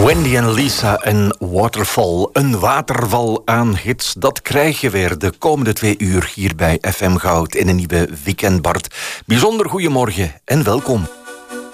Wendy en Lisa en Waterfall. Een waterval aan hits, dat krijg je weer de komende 2 uur hier bij FM Goud in een nieuwe Weekend Bart. Bijzonder goedemorgen en welkom.